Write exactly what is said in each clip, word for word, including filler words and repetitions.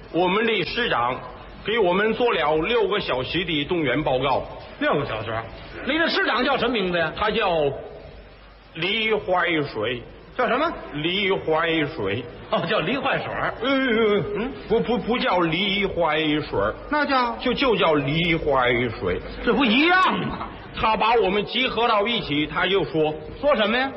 我们的师长给我们做了六个小时的动员报告。 六个小时？你的师长叫什么名字呀？ 他叫李怀水。 叫什么？ 李怀水。 哦，叫李坏水。 嗯嗯，不不不叫李怀水， 那叫就就叫李怀水， 这不一样吗？ 他把我们集合到一起，他就说说什么呀？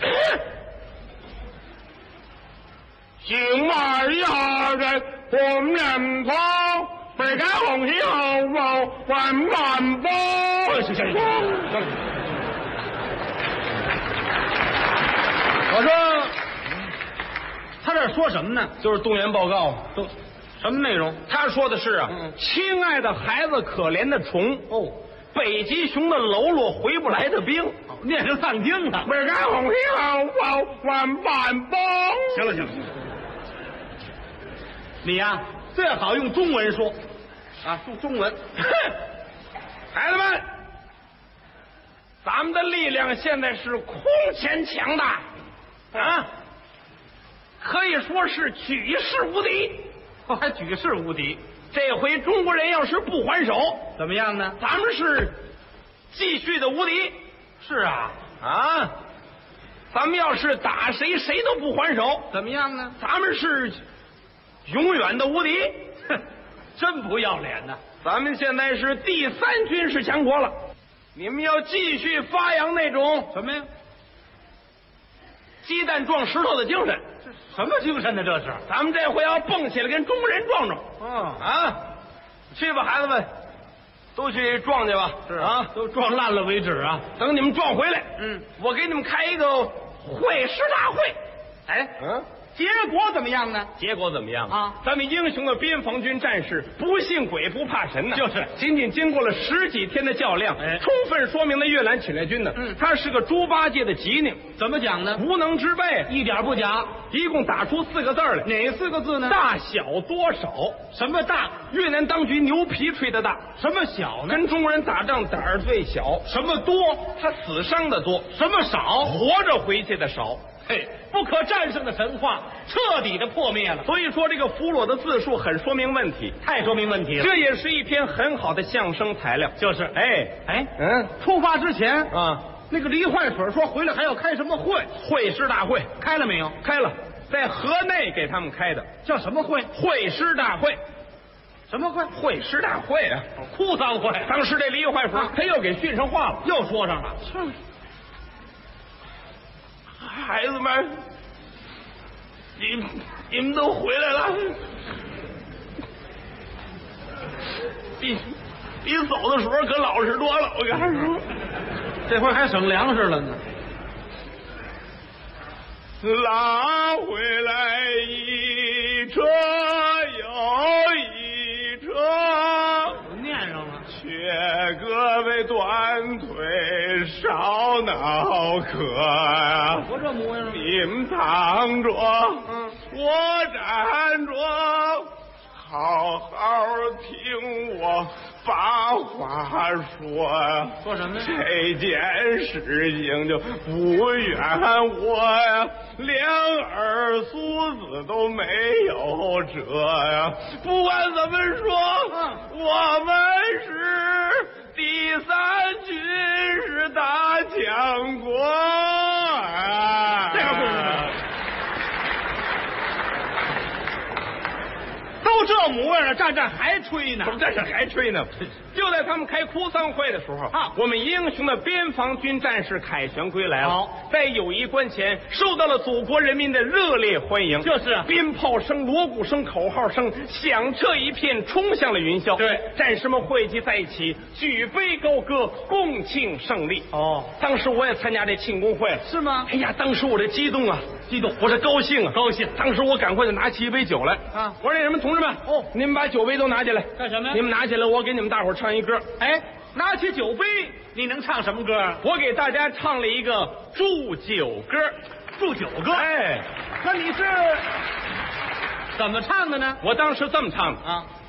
今晚要在红面头，北开红旗后报万万波。 行行行，我说，他这说什么呢？ 就是动员报告， 都什么内容？ 他说的是啊， 嗯亲爱的孩子，可怜的虫哦， 北极熊的喽啰，回不来的兵， 念着藏经啊。 北开红旗后报万万波。 行了行了行了，你呀、啊、最好用中文说啊，用中文。 孩子们，咱们的力量现在是空前强大啊，可以说是举世无敌。 哦，还举世无敌。 这回中国人要是不还手， 怎么样呢？ 咱们是继续的无敌。 是啊， 啊，咱们要是打谁，谁都不还手， 怎么样呢？ 咱们是永远的无敌。 哼，真不要脸呐！ 咱们现在是第三军事强国了，你们要继续发扬那种什么呀？ 鸡蛋撞石头的精神。 这什么精神呢？这是咱们这回要蹦起来跟中国人撞撞。 嗯啊，去吧，孩子们，都去撞去吧。 是啊， 都撞烂了为止啊！ 等你们撞回来， 嗯， 我给你们开一个会师大会。 哎， 嗯， 结果怎么样呢？ 结果怎么样啊？ 咱们英雄的边防军战士不信鬼不怕神呐， 就是仅仅经过了十几天的较量， 哎充分说明了越南侵略军呢， 嗯他是个猪八戒的机灵， 怎么讲呢？ 无能之辈， 一点不假。 一共打出四个字来， 哪四个字呢？ 大小多少。 什么大？ 越南当局牛皮吹的大， 什么小呢？ 跟中国人打仗胆儿最小。 什么多？ 他死伤的多， 什么少？ 活着回去的少。 嘿，不可战胜的神话彻底的破灭了。 所以说这个俘虏的字数很说明问题， 太说明问题了。 这也是一篇很好的相声材料。 就是， 哎哎， 嗯出发之前啊， 那个黎坏水说回来还要开什么会？ 会师大会开了没有？ 开了，在河内给他们开的， 叫什么会？ 会师大会。 什么会？ 会师大会啊， 哭丧会。 当时这黎坏水他又给训上话了， 又说上了。 是，孩子们，你你们都回来了，比比走的时候可老实多了，我跟你说， 这回还省粮食了呢。 拉回来一车又一车， 我念上了。 缺胳膊断腿少脑壳呀！ 我这模样。 你们躺着， 嗯， 我站着，好好听我把话说。 说什么呀？ 这件事情就不怨我呀，连儿孙子都没有辙呀。不管怎么说， 嗯， 我们是第三军事大强国啊！ 这个不是。都这模样了，站站还吹呢？ 怎么在这还吹呢？就在他们开哭丧会的时候啊， 我们英雄的边防军战士凯旋归来了。 好， 在友谊关前受到了祖国人民的热烈欢迎。 就是鞭炮声、锣鼓声、口号声响彻一片，冲向了云霄。 对， 战士们汇集在一起，举杯高歌，共庆胜利。 哦， 当时我也参加这庆功会了。 是吗？ 哎呀，当时我这激动啊， 激动， 我这高兴啊， 高兴。 当时我赶快就拿起一杯酒来啊， 我说那什么同志们， 哦， 你们把酒杯都拿进来。 干什么呀？ 你们拿起来，我给你们大伙儿唱一歌。 哎，拿起酒杯，你能唱什么歌啊？ 我给大家唱了一个祝酒歌。 祝酒歌？ 哎， 那你是怎么唱的呢？ 我当时这么唱的啊。